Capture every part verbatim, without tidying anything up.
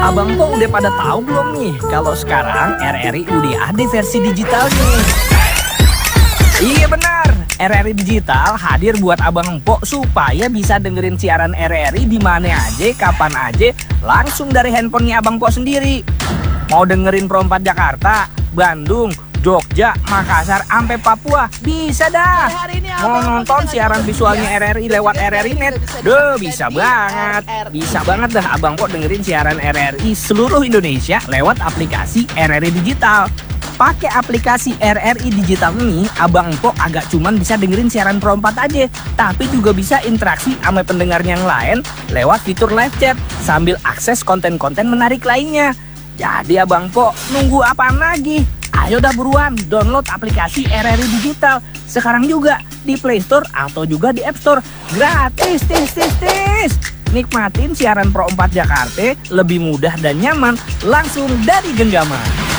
Abang Po udah pada tahu belum nih kalau sekarang R R I udah ada versi digitalnya? Iya benar, R R I Digital hadir buat Abang Po supaya bisa dengerin siaran R R I di mana aja, kapan aja, langsung dari handphonenya Abang Po sendiri. Mau dengerin Pro empat Jakarta, Bandung, Jogja, Makassar, sampai Papua, bisa dah. Mau nonton siaran visualnya R R I lewat R R I Net, duh bisa banget. Bisa banget dah Abang Po dengerin siaran R R I seluruh Indonesia lewat aplikasi R R I Digital. Pakai aplikasi R R I Digital ini, Abang Po agak cuman bisa dengerin siaran Pro empat aja, tapi juga bisa interaksi sama pendengar yang lain lewat fitur live chat sambil akses konten-konten menarik lainnya. Jadi Abang Po nunggu apaan lagi? Ayo dah buruan download aplikasi R R I Digital sekarang juga di Play Store atau juga di App Store. Gratis, tis, tis, tis. Nikmatin siaran Pro empat Jakarta lebih mudah dan nyaman langsung dari genggaman.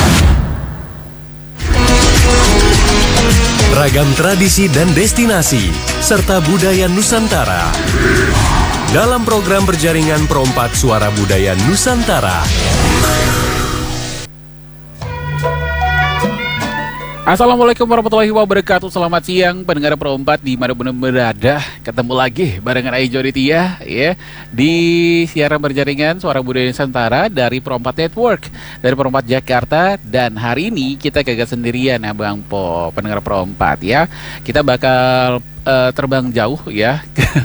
Ragam tradisi dan destinasi serta budaya Nusantara dalam program berjaringan Pro empat Suara Budaya Nusantara. Assalamualaikum warahmatullahi wabarakatuh. Selamat siang pendengar Pro empat di mana pun berada. Ketemu lagi barengan Aijo Ditya ya di siaran berjaringan Suara Budaya Nusantara dari Pro empat Network, dari Pro empat Jakarta. Dan hari ini kita kagak sendirian ya Bang Po, pendengar Pro empat ya. Kita bakal uh, terbang jauh ya.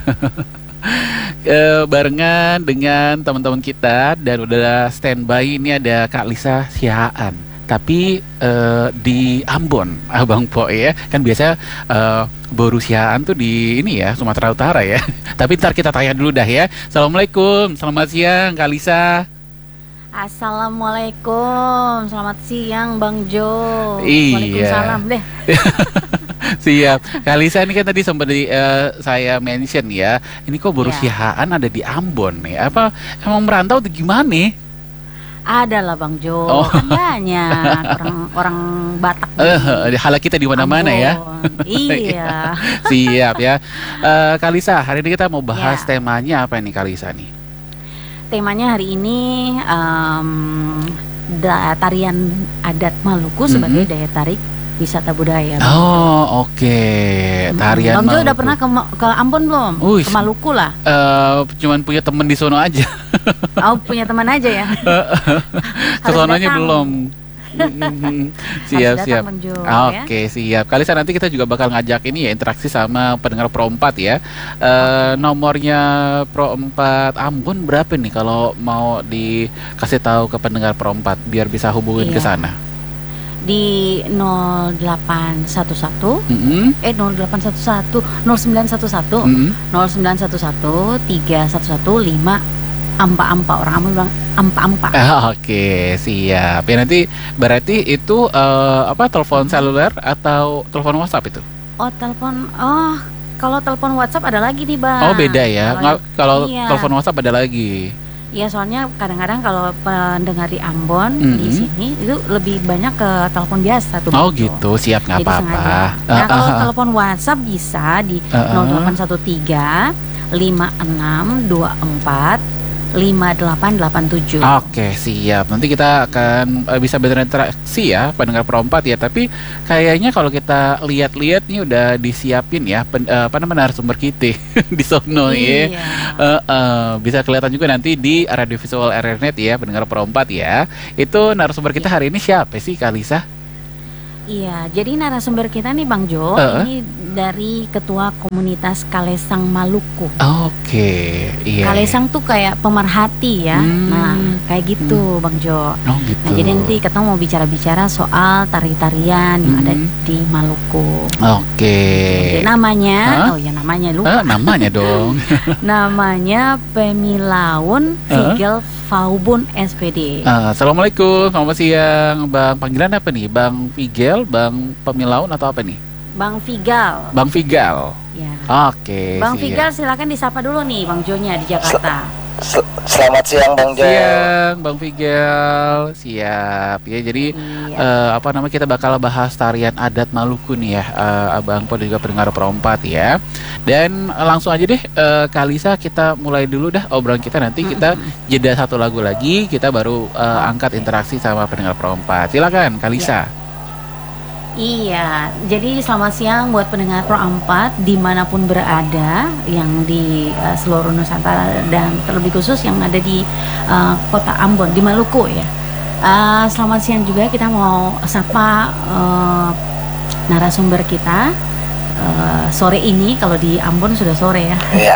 Uh, barengan dengan teman-teman kita dan udah standby. Ini ada Kak Lisa Sihaan. Tapi uh, di Ambon, Abang Po ya, kan biasa uh, Borusiaan tuh di ini ya, Sumatera Utara ya. Tapi ntar kita tanya dulu dah ya. Assalamualaikum, selamat siang Kak Lisa. Assalamualaikum, selamat siang Bang Jo. Iya. Waalaikumsalam deh. Siap, Kak Lisa ini kan tadi sempat di, uh, saya mention ya, ini kok Borusiaan ya. Ada di Ambon nih, apa emang merantau atau gimana? Ada lah Bang Jo, oh. Kan banyak orang orang Batak. Uh, hala kita di mana-mana ya. Iya. Siap ya. Uh, Kak Lisa, hari ini kita mau bahas ya. Temanya apa nih Kak Lisa nih? Temanya hari ini um, da, tarian adat Maluku mm-hmm. sebagai daya tarik wisata budaya. Oh oke, okay. Tarian Bang Jo Maluku. udah pernah ke, ke Ambon belum? Uish. Ke Maluku lah. Uh, cuman punya temen di sono aja. Oh punya teman aja ya. Kesononya belum. Siap siap. Oke okay, siap. Kali saya nanti kita juga bakal ngajak ini ya interaksi sama pendengar Pro empat ya. Uh, nomornya Pro empat Ambon berapa nih kalau mau dikasih tahu ke pendengar Pro empat biar bisa hubungin iya. ke sana? Di nol delapan satu satu mm-hmm. eh nol delapan satu satu nol sembilan satu satu mm-hmm. nol sembilan satu satu tiga satu satu lima ampa-ampa, orang Ambon bilang ampa-ampa. Ah, oke, okay, siap. Ya nanti berarti itu uh, apa telepon seluler atau telepon WhatsApp itu? Oh, telepon. Oh, kalau telepon WhatsApp ada lagi nih, Bang. Oh, beda ya. Kalau, kalau iya. telepon WhatsApp ada lagi. Iya, soalnya kadang-kadang kalau pendengar di Ambon mm-hmm. di sini itu lebih banyak ke telepon biasa tuh. Oh, gitu. Siap, nggak apa-apa. Nah, uh, kalau uh, uh. telepon WhatsApp bisa di uh, uh. nol delapan satu tiga lima enam dua empat lima delapan delapan tujuh. Oke, siap. Nanti kita akan uh, bisa berinteraksi ya pendengar Pro empat ya. Tapi kayaknya kalau kita lihat-lihat nih udah disiapin ya pen, uh, apa namanya narasumber kita di sono iya. ya. Uh, uh, bisa kelihatan juga nanti di radio visual R R Net ya pendengar Pro empat ya. Itu narasumber kita hari ini siapa sih Kak Lisa? Iya, jadi narasumber kita nih Bang Jo, uh. ini dari Ketua Komunitas Kalesang Maluku. Oke, okay. Iya. Kalesang tuh kayak pemerhati ya. Hmm. Nah, kayak gitu hmm. Bang Jo. Oh, gitu. Nah, jadi nanti kita mau bicara-bicara soal tari-tarian yang hmm. ada di Maluku. Oke. Okay. Namanya, huh? oh ya namanya lupa. Uh, namanya dong. Namanya Pemilaun Vigel uh. Faubun S P D. Uh, Assalamualaikum, selamat siang Bang. Panggilan apa nih? Bang Vigel, Bang Pemilaun atau apa nih? Bang Vigal. Bang Vigal. Ya. Oke. Bang Vigal silakan disapa dulu nih Bang Jonya di Jakarta. Sel- sel- Selamat siang Bang Jo. Siang siang Bang Figal. Siap ya. Jadi Iya. eh, apa namanya kita bakal bahas tarian adat Maluku nih ya, eh, Abang Po dan juga pendengar Perompat ya. Dan eh, langsung aja deh eh, Kalisa, kita mulai dulu dah obrolan kita, nanti kita jeda satu lagu lagi, kita baru eh, angkat interaksi sama pendengar Perompat. Silakan Kalisa. Iya, jadi selamat siang buat pendengar Pro empat dimanapun berada, yang di uh, seluruh Nusantara dan terlebih khusus yang ada di uh, kota Ambon, di Maluku ya. Uh, selamat siang juga, kita mau sapa uh, narasumber kita uh, sore ini, kalau di Ambon sudah sore ya. Iya.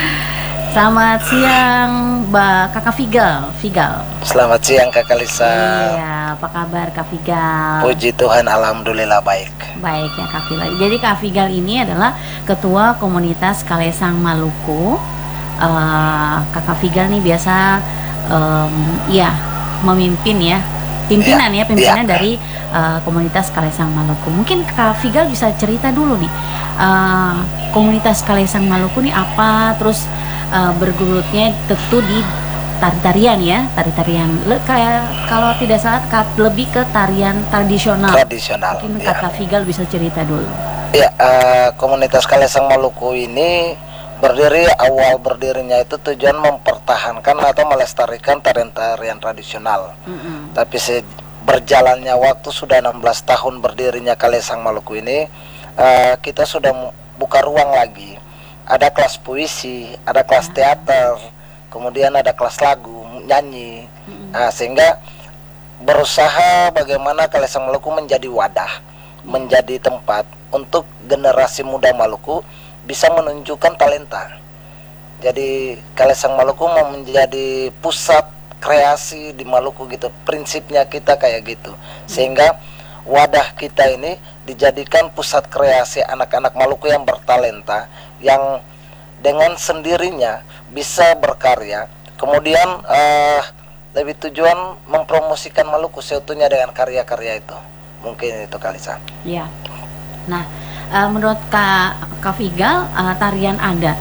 Selamat siang Mbak Kakak Figal, Figal. Selamat siang Kak Kalisa. Iya, apa kabar Kak Figal? Puji Tuhan, alhamdulillah baik. Baik ya Kak Figal. Jadi Kak Figal ini adalah ketua komunitas Kalesang Maluku. Uh, Kakak Figal nih biasa um, ya memimpin ya, pimpinan ya, Ya, pimpinan ya. dari uh, komunitas Kalesang Maluku. Mungkin Kak Figal bisa cerita dulu nih, uh, komunitas Kalesang Maluku nih apa, terus uh, bergelutnya tentu di tari-tarian ya, tari-tarian Le, kayak kalau tidak salah kat- lebih ke tarian tradisional. Tradisional. Mungkin Ya. Kakak Figal bisa cerita dulu. Ya, eh, komunitas Kalesang Maluku ini berdiri, awal berdirinya itu tujuan mempertahankan atau melestarikan tarian-tarian tradisional. Mm-mm. Tapi se- berjalannya waktu, sudah enam belas tahun berdirinya Kalesang Maluku ini, eh, kita sudah mu- buka ruang lagi. Ada kelas puisi, ada kelas teater, kemudian ada kelas lagu, nyanyi. Nah, sehingga berusaha bagaimana Kalesang Maluku menjadi wadah, menjadi tempat untuk generasi muda Maluku bisa menunjukkan talenta. Jadi Kalesang Maluku mau menjadi pusat kreasi di Maluku gitu. Prinsipnya kita kayak gitu. Sehingga wadah kita ini dijadikan pusat kreasi anak-anak Maluku yang bertalenta, yang dengan sendirinya bisa berkarya. Kemudian eh, lebih tujuan mempromosikan Maluku seutuhnya dengan karya-karya itu. Mungkin itu Kalisa. Ya. Nah, eh, menurut Kak, Kak Figal, eh, tarian adat,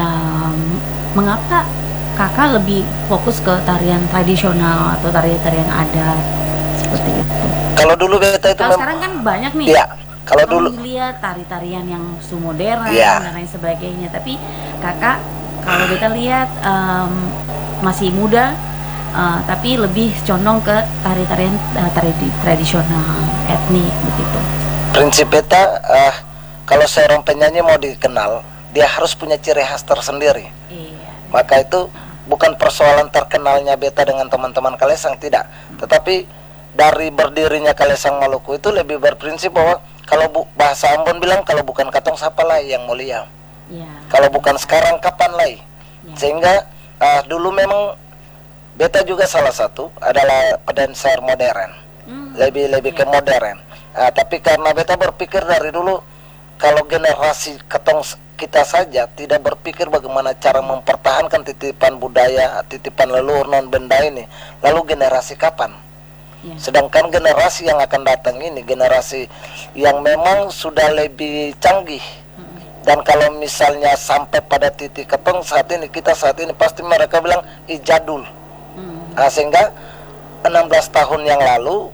em, mengapa Kakak lebih fokus ke tarian tradisional atau tarian-tarian adat seperti itu? Kalau dulu beta itu Kalau mem- sekarang kan banyak nih. Iya, kalau Kami dulu lihat tari-tarian yang su modern Iya. dan lain sebagainya. Tapi Kakak, kalau kita lihat em, masih muda, eh, tapi lebih condong ke tari-tarian eh, tari tradisional, etnik begitu. prinsip beta, eh, kalau seorang penyanyi mau dikenal, dia harus punya ciri khas tersendiri. Iya. Maka itu bukan persoalan terkenalnya beta dengan teman-teman Kalesang, tidak. Tetapi dari berdirinya Kalesang Maluku itu lebih berprinsip bahwa kalau bu, bahasa Ambon bilang, kalau bukan katong siapa lagi yang mulia. Iya. Kalau bukan sekarang kapan lagi? Iya. Sehingga eh, dulu memang beta juga salah satu adalah pedancer modern. Hmm. Lebih lebih ke modern. Ah, tapi karena beta berpikir dari dulu, kalau generasi ketong s- kita saja tidak berpikir bagaimana cara mempertahankan titipan budaya, titipan leluhur non benda ini, lalu generasi kapan? Iya. Sedangkan generasi yang akan datang ini generasi yang memang sudah lebih canggih. Dan kalau misalnya sampai pada titik ketong saat ini, kita saat ini pasti mereka bilang ijadul. Hmm. Nah, sehingga enam belas tahun yang lalu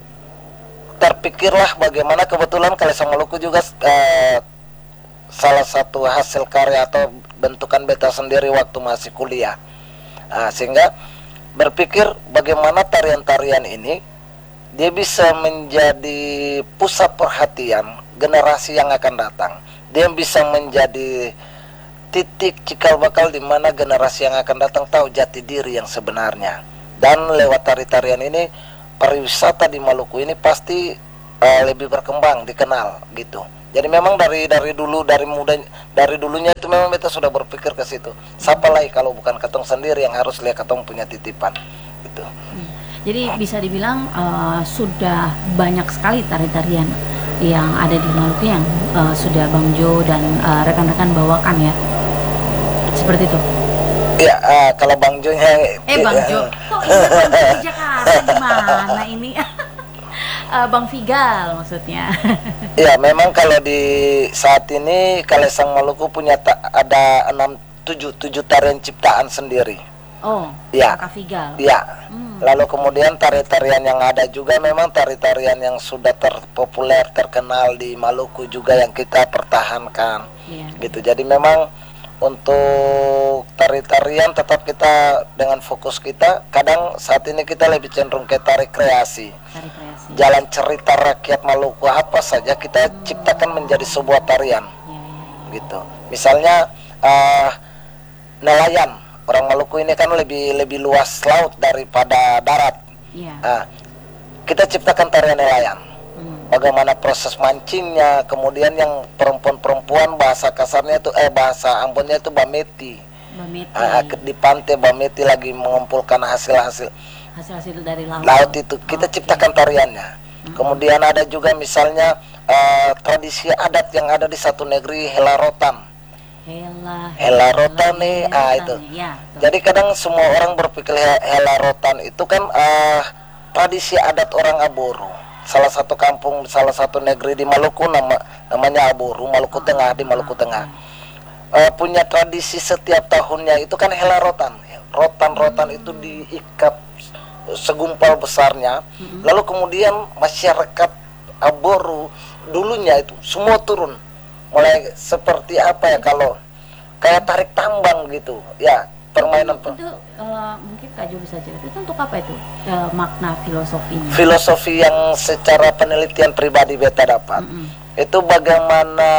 terpikirlah bagaimana, kebetulan Kalesang Maluku juga eh, salah satu hasil karya atau bentukan beta sendiri waktu masih kuliah. Nah, sehingga berpikir bagaimana tarian-tarian ini dia bisa menjadi pusat perhatian generasi yang akan datang. Dia bisa menjadi titik cikal bakal di mana generasi yang akan datang tahu jati diri yang sebenarnya. Dan lewat tari-tarian ini, pariwisata di Maluku ini pasti uh, lebih berkembang, dikenal gitu. Jadi memang dari dari dulu, dari muda, dari dulunya itu memang kita sudah berpikir ke situ. Siapa lagi kalau bukan ketong sendiri yang harus lihat ketong punya titipan gitu. Jadi bisa dibilang eh, sudah banyak sekali tari-tarian yang ada di Maluku yang eh, sudah Bang Jo dan eh, rekan-rekan bawakan ya. Seperti itu. Ya, uh, kalau Bang Jo-nya Eh Bang Jo, kok ini Bang Jo di Jakarta gimana ini? Eh, Bang Figal maksudnya. Ya, memang kalau di saat ini Kalesang Maluku punya ta- ada enam tujuh tujuh tarian ciptaan sendiri. Oh, Ya. Kakak Figal. Ya, Hmm. Lalu kemudian tari-tarian yang ada juga memang tari-tarian yang sudah terpopuler, terkenal di Maluku juga yang kita pertahankan. Yeah. Gitu. Jadi memang untuk tari-tarian tetap kita dengan fokus kita. Kadang saat ini kita lebih cenderung ke tari kreasi. Tari kreasi. Jalan cerita rakyat Maluku apa saja kita hmm. ciptakan menjadi sebuah tarian. Yeah, yeah. Gitu. Misalnya uh, nelayan. Orang Maluku ini kan lebih lebih luas laut daripada darat. Yeah. Nah, kita ciptakan tarian nelayan. Hmm. Bagaimana proses mancingnya, kemudian yang perempuan-perempuan bahasa kasarnya itu eh bahasa Ambonnya itu bameti. Bameti. Ah, di pantai bameti lagi mengumpulkan hasil-hasil Hasil-hasil dari laut. laut itu. Kita Okay. ciptakan tariannya. Hmm. Kemudian ada juga misalnya uh, tradisi adat yang ada di satu negeri, helarotan. Hela. Helarotan nih, ah itu. Ya, Jadi kadang semua orang berpikir he- helarotan itu kan uh, tradisi adat orang Aboru. Salah satu kampung, salah satu negeri di Maluku nama namanya Aboru, Maluku Tengah, di Maluku Tengah. Uh, punya tradisi setiap tahunnya itu kan helarotan. Rotan-rotan itu diikat segumpal besarnya. Lalu kemudian masyarakat Aboru dulunya itu semua turun. Mulai seperti apa ya, kalau kayak tarik tambang gitu ya, permainan itu, itu uh, mungkin Kak Jo bisa cerita itu untuk apa itu uh, makna filosofinya? Filosofi yang secara penelitian pribadi beta dapat Mm-mm. itu bagaimana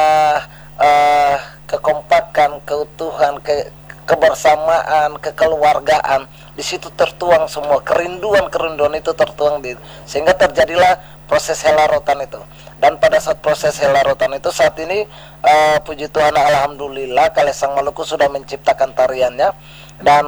uh, kekompakan, keutuhan, ke kebersamaan, kekeluargaan di situ tertuang semua, kerinduan-kerinduan itu tertuang di, sehingga terjadilah proses helarotan itu. Dan pada saat proses helarotan itu saat ini uh, puji Tuhan alhamdulillah Kalesang Maluku sudah menciptakan tariannya dan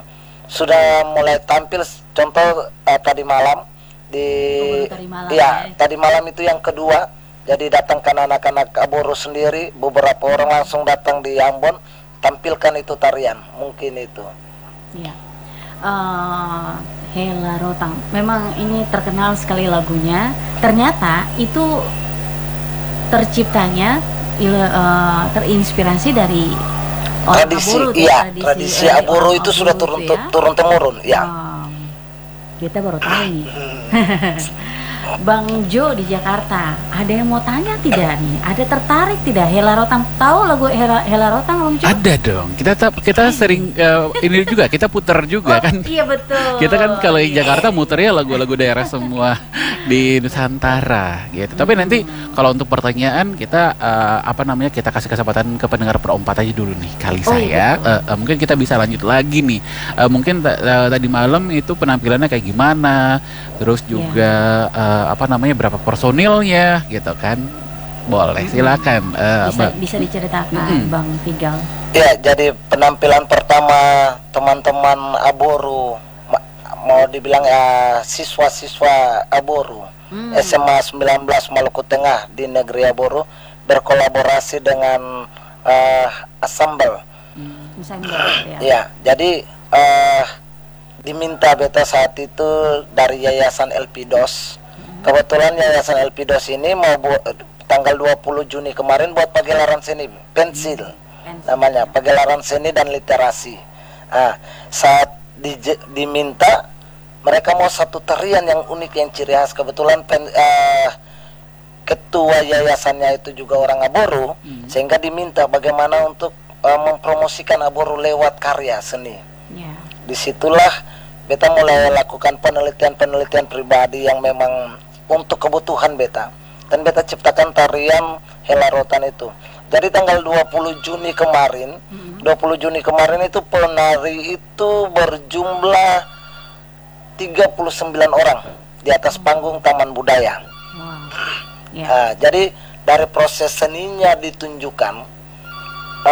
sudah mulai tampil. Contoh uh, tadi malam di Oh, tadi malam, ya, ya. tadi malam itu yang kedua. Jadi datangkan anak-anak Aboru sendiri, beberapa orang langsung datang di Ambon, tampilkan itu tarian, mungkin itu. Ya. Uh, Hela Rotang. Memang ini terkenal sekali lagunya. Ternyata itu terciptanya il- uh, terinspirasi dari orang Tradisi, Aboru, iya, tradisi, tradisi eh, Aboru orang itu sudah Aboru turun itu ya. turun temurun, ya. Um, kita baru tahu nih. Bang Jo di Jakarta, ada yang mau tanya tidak nih? Ada tertarik tidak Hela Rotang? Tahu lagu Hela, Hela Rotang, Bang Jo? Ada dong. Kita ta- kita sering uh, ini juga kita putar juga Oh, kan. iya betul. Kita kan kalau di Iya. Jakarta muternya lagu-lagu daerah semua di Nusantara gitu. Tapi nanti kalau untuk pertanyaan kita uh, apa namanya kita kasih kesempatan ke pendengar perempat aja dulu nih kali Oh, saya. iya, betul. Uh, uh, mungkin kita bisa lanjut lagi nih. Uh, mungkin t- uh, tadi malam itu penampilannya kayak gimana? Terus juga uh, apa namanya berapa personilnya gitu kan? Boleh, silakan. Uh, bisa, Mbak. bisa diceritakan, Mm-mm. Bang Figal. Ya, jadi penampilan pertama teman-teman Aboru, ma- mau dibilang ya siswa-siswa Aboru, Hmm. S M A sembilan belas Maluku Tengah di negeri Aboru berkolaborasi dengan uh, Assemble. Misalnya ya. Ya, jadi uh, diminta beta saat itu dari Yayasan L P D O S. Kebetulan Yayasan L P D O S ini mau bu- tanggal dua puluh Juni kemarin buat pagelaran seni pensil. Pensil, Namanya ya. pagelaran seni dan literasi. Ah, saat di- diminta mereka mau satu tarian yang unik, yang ciri khas. Kebetulan pen, eh, ketua yayasannya itu juga orang Aboru, sehingga diminta bagaimana untuk eh, mempromosikan Aboru lewat karya seni. Ya. Disitulah beta mulai lakukan penelitian-penelitian pribadi yang memang untuk kebutuhan beta, dan beta ciptakan tarian Helarotan itu. Jadi tanggal dua puluh Juni kemarin, dua puluh Juni kemarin itu penari itu berjumlah tiga puluh sembilan orang di atas panggung Taman Budaya. Wow. Ya. Nah, jadi dari proses seninya ditunjukkan,